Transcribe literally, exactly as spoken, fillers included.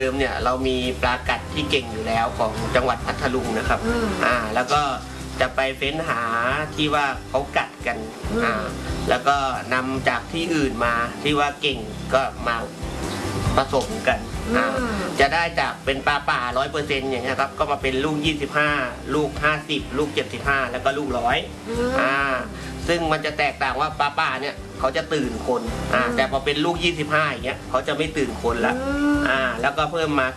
เดิมเนี่ยเรามีปลากัดที่เก่งอยู่แล้วของจังหวัดพัทลุงนะครับอ่าแล้วก็จะไปเฟ้นหาที่ว่าเขากัดกันอ่าแล้วก็นำจากที่อื่นมาที่ว่าเก่งก็มาผสมกันอ่าจะได้จากเป็นปลาป่าร้อยเปอร์เซ็นต์อย่างเงี้ยครับก็มาเป็นลูกยี่สิบห้าลูกห้าสิบลูกเจ็ดสิบห้าแล้วก็ลูกร้อยอ่าซึ่งมันจะแตกต่างว่าปลาป่าเนี่ยเขาจะตื่นคนอ่าแต่พอเป็นลูกยี่สิบห้าอย่างเงี้ยเขาจะไม่ตื่นคนละอ่าแล้วก็เพิ่มมา